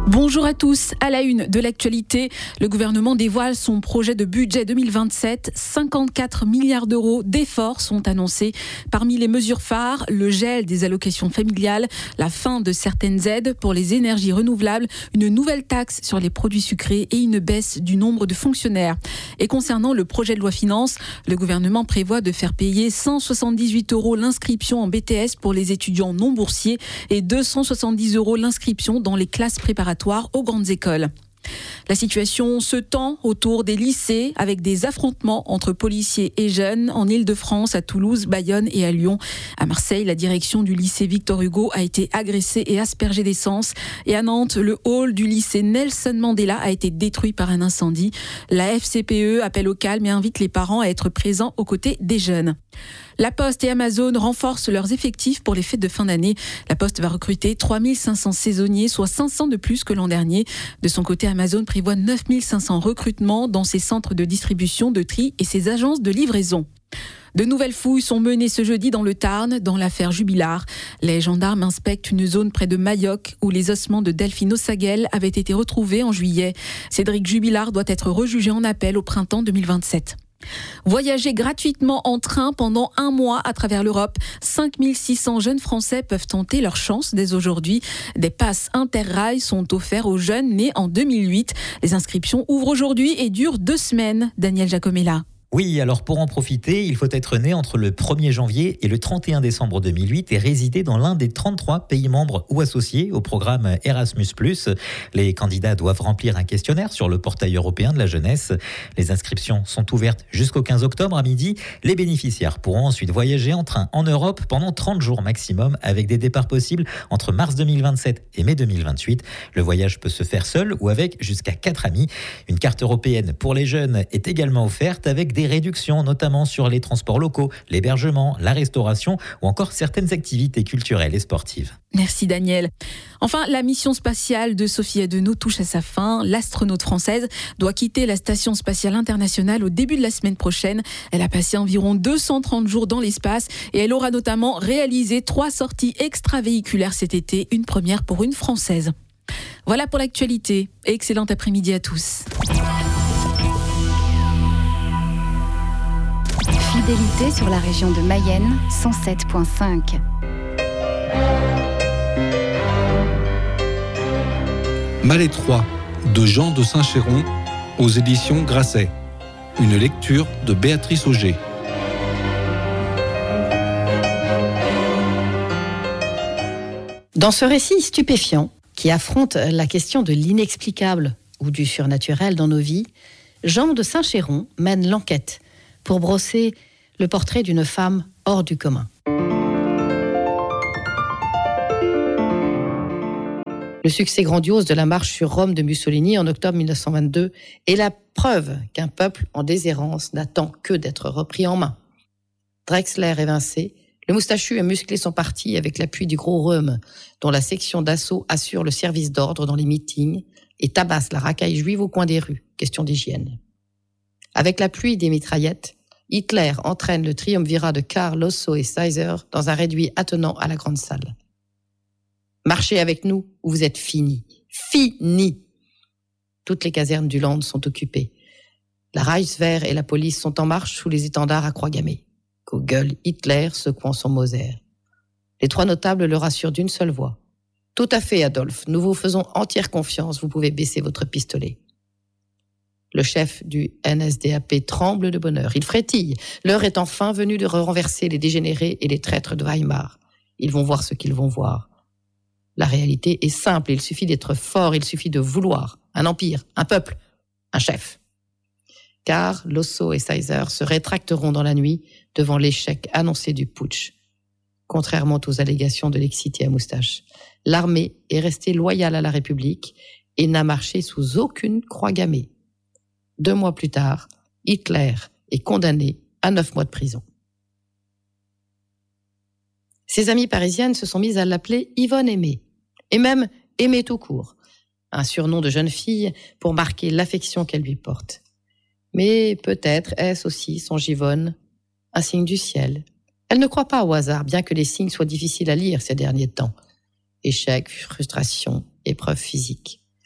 Bonjour à tous. À la une de l'actualité, le gouvernement dévoile son projet de budget 2027. 54 milliards d'euros d'efforts sont annoncés. Parmi les mesures phares, le gel des allocations familiales, la fin de certaines aides pour les énergies renouvelables, une nouvelle taxe sur les produits sucrés et une baisse du nombre de fonctionnaires. Et concernant le projet de loi finances, le gouvernement prévoit de faire payer 178 € l'inscription en BTS pour les étudiants non boursiers et 270 € l'inscription dans les classes préparatoires aux grandes écoles. La situation se tend autour des lycées avec des affrontements entre policiers et jeunes en Île-de-France, à Toulouse, Bayonne et à Lyon. À Marseille, la direction du lycée Victor Hugo a été agressée et aspergée d'essence. Et à Nantes, le hall du lycée Nelson Mandela a été détruit par un incendie. La FCPE appelle au calme et invite les parents à être présents aux côtés des jeunes. La Poste et Amazon renforcent leurs effectifs pour les fêtes de fin d'année. La Poste va recruter 3500 saisonniers, soit 500 de plus que l'an dernier. De son côté, Amazon prévoit 9500 recrutements dans ses centres de distribution, de tri et ses agences de livraison. De nouvelles fouilles sont menées ce jeudi dans le Tarn, dans l'affaire Jubilard. Les gendarmes inspectent une zone près de Mayoc où les ossements de Delphine Ossaguel avaient été retrouvés en juillet. Cédric Jubilard doit être rejugé en appel au printemps 2027. Voyager gratuitement en train pendant un mois à travers l'Europe. 5600 jeunes Français peuvent tenter leur chance dès aujourd'hui. Des passes Interrail sont offerts aux jeunes nés en 2008. Les inscriptions ouvrent aujourd'hui et durent 2 semaines. Daniel Giacomella. Oui, alors pour en profiter, il faut être né entre le 1er janvier et le 31 décembre 2008 et résider dans l'un des 33 pays membres ou associés au programme Erasmus+. Les candidats doivent remplir un questionnaire sur le portail européen de la jeunesse. Les inscriptions sont ouvertes jusqu'au 15 octobre à midi. Les bénéficiaires pourront ensuite voyager en train en Europe pendant 30 jours maximum avec des départs possibles entre mars 2027 et mai 2028. Le voyage peut se faire seul ou avec jusqu'à 4 amis. Une carte européenne pour les jeunes est également offerte avec des réductions, notamment sur les transports locaux, l'hébergement, la restauration ou encore certaines activités culturelles et sportives. Merci Daniel. Enfin, la mission spatiale de Sophie Adenau touche à sa fin. L'astronaute française doit quitter la Station spatiale internationale au début de la semaine prochaine. Elle a passé environ 230 jours dans l'espace et elle aura notamment réalisé 3 sorties extravéhiculaires cet été, une première pour une Française. Voilà pour l'actualité. Excellent après-midi à tous. Fidélité sur la région de Mayenne, 107.5. Malétroit, de Jean de Saint-Chéron, aux éditions Grasset. Une lecture de Béatrice Auger. Dans ce récit stupéfiant, qui affronte la question de l'inexplicable ou du surnaturel dans nos vies, Jean de Saint-Chéron mène l'enquête pour brosser le portrait d'une femme hors du commun. Le succès grandiose de la marche sur Rome de Mussolini en octobre 1922 est la preuve qu'un peuple en déshérence n'attend que d'être repris en main. Drexler évincé, le moustachu a musclé son parti avec l'appui du Gros Rhum, dont la section d'assaut assure le service d'ordre dans les meetings et tabasse la racaille juive au coin des rues, question d'hygiène. Avec la pluie des mitraillettes, Hitler entraîne le triumvirat de Karl, Losso et Seiser dans un réduit attenant à la grande salle. Marchez avec nous ou vous êtes finis. Finis. Toutes les casernes du Land sont occupées. La Reichswehr et la police sont en marche sous les étendards à croix gammée. Qu'au gueule Hitler secouant son Moser. Les 3 notables le rassurent d'une seule voix. Tout à fait, Adolphe. Nous vous faisons entière confiance. Vous pouvez baisser votre pistolet. Le chef du NSDAP tremble de bonheur. Il frétille. L'heure est enfin venue de renverser les dégénérés et les traîtres de Weimar. Ils vont voir ce qu'ils vont voir. La réalité est simple. Il suffit d'être fort. Il suffit de vouloir. Un empire, un peuple, un chef. Car Losso et Seiser se rétracteront dans la nuit devant l'échec annoncé du putsch. Contrairement aux allégations de l'excité à moustache, l'armée est restée loyale à la République et n'a marché sous aucune croix gammée. 2 mois plus tard, Hitler est condamné à 9 mois de prison. Ses amies parisiennes se sont mises à l'appeler Yvonne Aimée, et même Aimée tout court, un surnom de jeune fille pour marquer l'affection qu'elle lui porte. Mais peut-être est-ce aussi, songe Yvonne, un signe du ciel. Elle ne croit pas au hasard, bien que les signes soient difficiles à lire ces derniers temps. Échec, frustration, épreuve physique.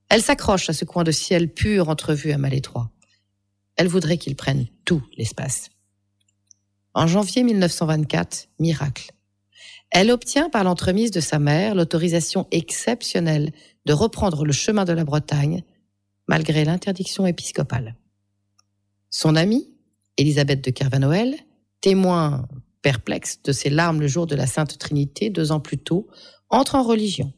Elle s'accroche à ce coin de ciel pur entrevu à Malétroit. Elle voudrait qu'il prenne tout l'espace. En janvier 1924, miracle. Elle obtient par l'entremise de sa mère l'autorisation exceptionnelle de reprendre le chemin de la Bretagne, malgré l'interdiction épiscopale. Son amie, Élisabeth de Kervanoël, témoin perplexe de ses larmes le jour de la Sainte Trinité 2 ans plus tôt, entre en religion.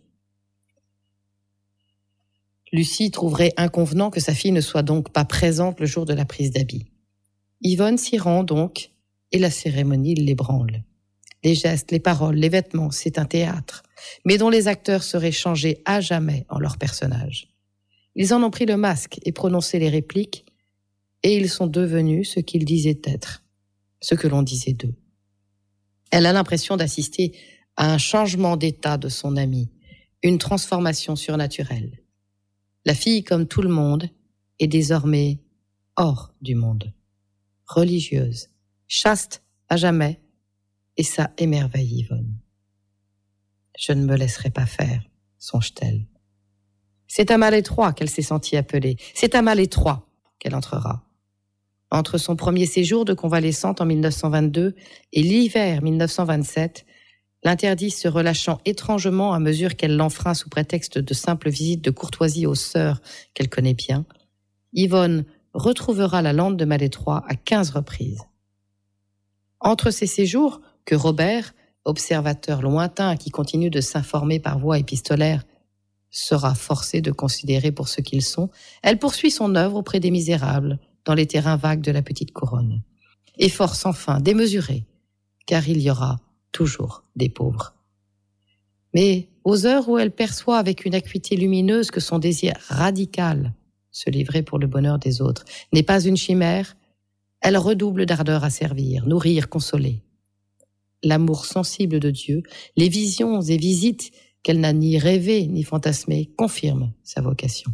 Lucie trouverait inconvenant que sa fille ne soit donc pas présente le jour de la prise d'habit. Yvonne s'y rend donc, et la cérémonie l'ébranle. Les gestes, les paroles, les vêtements, c'est un théâtre, mais dont les acteurs seraient changés à jamais en leur personnage. Ils en ont pris le masque et prononcé les répliques, et ils sont devenus ce qu'ils disaient être, ce que l'on disait d'eux. Elle a l'impression d'assister à un changement d'état de son amie, une transformation surnaturelle. La fille, comme tout le monde, est désormais hors du monde, religieuse, chaste à jamais, et ça émerveille Yvonne. Je ne me laisserai pas faire, songe-t-elle. C'est à Malétroit qu'elle s'est sentie appelée, c'est à Malétroit qu'elle entrera. Entre son premier séjour de convalescente en 1922 et l'hiver 1927, l'interdit se relâchant étrangement à mesure qu'elle l'enfreint sous prétexte de simples visites de courtoisie aux sœurs qu'elle connaît bien, Yvonne retrouvera la lande de Malétroit à 15 reprises. Entre ces séjours, que Robert, observateur lointain qui continue de s'informer par voie épistolaire, sera forcé de considérer pour ce qu'ils sont, elle poursuit son œuvre auprès des misérables, dans les terrains vagues de la petite couronne. Effort sans fin, démesuré, car il y aura toujours des pauvres. Mais aux heures où elle perçoit avec une acuité lumineuse que son désir radical, se livrer pour le bonheur des autres, n'est pas une chimère, elle redouble d'ardeur à servir, nourrir, consoler. L'amour sensible de Dieu, les visions et visites qu'elle n'a ni rêvées ni fantasmées, confirment sa vocation.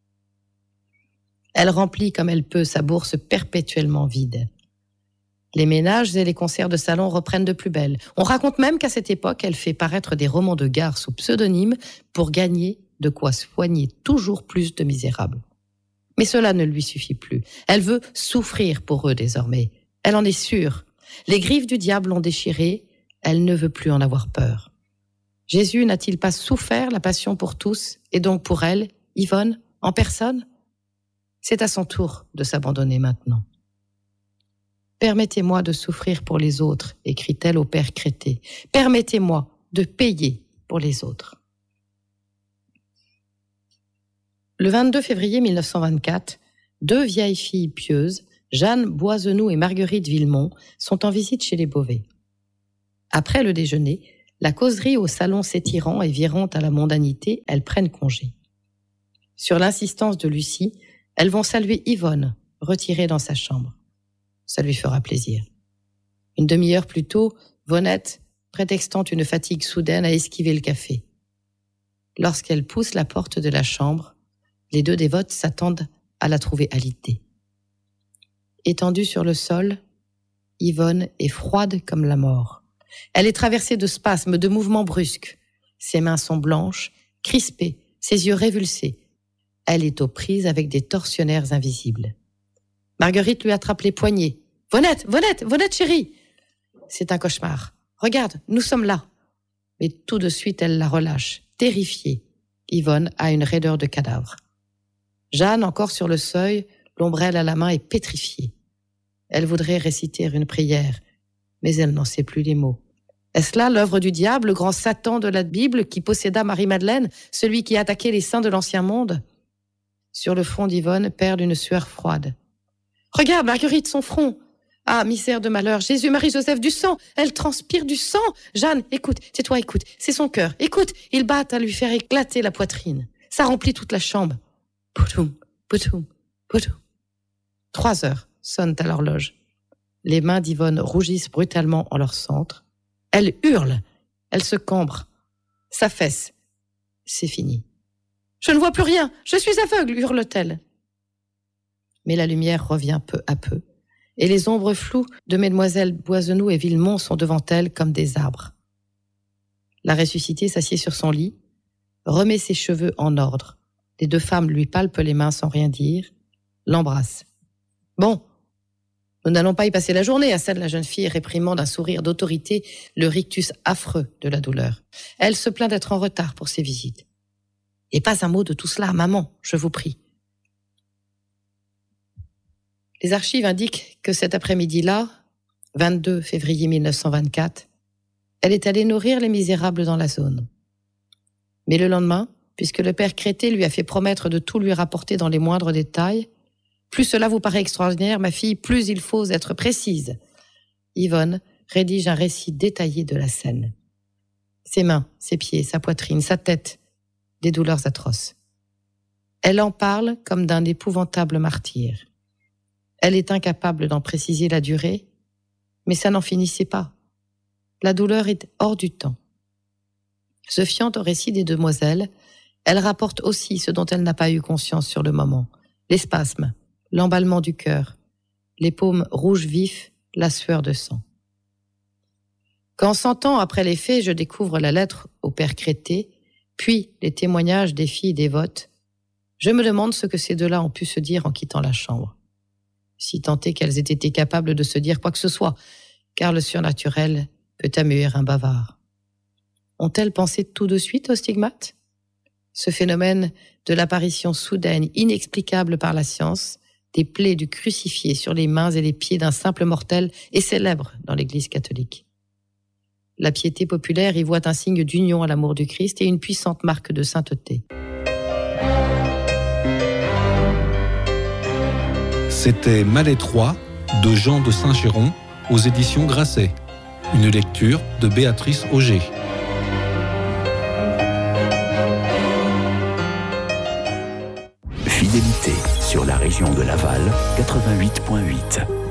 Elle remplit comme elle peut sa bourse perpétuellement vide. Les ménages et les concerts de salon reprennent de plus belle. On raconte même qu'à cette époque, elle fait paraître des romans de gare sous pseudonyme pour gagner de quoi soigner toujours plus de misérables. Mais cela ne lui suffit plus. Elle veut souffrir pour eux désormais. Elle en est sûre. Les griffes du diable l'ont déchirée. Elle ne veut plus en avoir peur. Jésus n'a-t-il pas souffert la passion pour tous, et donc pour elle, Yvonne, en personne ? C'est à son tour de s'abandonner maintenant. « Permettez-moi de souffrir pour les autres », écrit-elle au père Crété. « Permettez-moi de payer pour les autres. » Le 22 février 1924, 2 vieilles filles pieuses, Jeanne Boisenoux et Marguerite Villemont, sont en visite chez les Beauvais. Après le déjeuner, la causerie au salon s'étirant et virant à la mondanité, elles prennent congé. Sur l'insistance de Lucie, elles vont saluer Yvonne, retirée dans sa chambre. Ça lui fera plaisir. Une demi-heure plus tôt, Vonette, prétextant une fatigue soudaine, a esquivé le café. Lorsqu'elle pousse la porte de la chambre, les 2 dévotes s'attendent à la trouver alitée. Étendue sur le sol, Yvonne est froide comme la mort. Elle est traversée de spasmes, de mouvements brusques. Ses mains sont blanches, crispées, ses yeux révulsés. Elle est aux prises avec des tortionnaires invisibles. Marguerite lui attrape les poignets. « Vonette, Vonette, Vonette chérie !» C'est un cauchemar. « Regarde, nous sommes là. » Mais tout de suite, elle la relâche, terrifiée. Yvonne a une raideur de cadavre. Jeanne, encore sur le seuil, l'ombrelle à la main, est pétrifiée. Elle voudrait réciter une prière, mais elle n'en sait plus les mots. Est-ce là l'œuvre du diable, le grand Satan de la Bible qui posséda Marie-Madeleine, celui qui a attaqué les saints de l'Ancien Monde ? Sur le front d'Yvonne perle une sueur froide. « Regarde, Marguerite, son front ! Ah, misère de malheur, Jésus, Marie, Joseph, du sang ! Elle transpire du sang ! Jeanne, écoute, tais-toi, écoute, c'est son cœur. Écoute, il bat à lui faire éclater la poitrine. Ça remplit toute la chambre. Poutoum, poutoum, poutoum. 3 heures sonnent à l'horloge. Les mains d'Yvonne rougissent brutalement en leur centre. Elle hurle, elle se cambre, s'affaisse. C'est fini. « Je ne vois plus rien, je suis aveugle !» hurle-t-elle. Mais la lumière revient peu à peu, et les ombres floues de mesdemoiselles Boisenoux et Villemont sont devant elle comme des arbres. La ressuscitée s'assied sur son lit, remet ses cheveux en ordre, Les deux femmes lui palpent les mains sans rien dire, l'embrassent. « Bon, nous n'allons pas y passer la journée », assène la jeune fille, réprimant d'un sourire d'autorité le rictus affreux de la douleur. Elle se plaint d'être en retard pour ses visites. « Et pas un mot de tout cela, maman, je vous prie. » Les archives indiquent que cet après-midi-là, 22 février 1924, elle est allée nourrir les misérables dans la zone. Mais le lendemain, puisque le père Crété lui a fait promettre de tout lui rapporter dans les moindres détails, plus cela vous paraît extraordinaire, ma fille, plus il faut être précise. Yvonne rédige un récit détaillé de la scène. Ses mains, ses pieds, sa poitrine, sa tête, des douleurs atroces. Elle en parle comme d'un épouvantable martyre. Elle est incapable d'en préciser la durée, mais ça n'en finissait pas. La douleur est hors du temps. Se fiant au récit des demoiselles, elle rapporte aussi ce dont elle n'a pas eu conscience sur le moment. Les spasmes, l'emballement du cœur, les paumes rouges vifs, la sueur de sang. Quand 100 ans après les faits, je découvre la lettre au père Crété, puis les témoignages des filles dévotes, je me demande ce que ces deux-là ont pu se dire en quittant la chambre. Si tant est qu'elles aient été capables de se dire quoi que ce soit, car le surnaturel peut amuer un bavard. Ont-elles pensé tout de suite au stigmate ? Ce phénomène de l'apparition soudaine, inexplicable par la science, des plaies du crucifié sur les mains et les pieds d'un simple mortel est célèbre dans l'Église catholique. La piété populaire y voit un signe d'union à l'amour du Christ et une puissante marque de sainteté. C'était Malétroit de Jean de Saint-Chéron aux éditions Grasset. Une lecture de Béatrice Auger. Fidélité sur la région de Laval 88.8.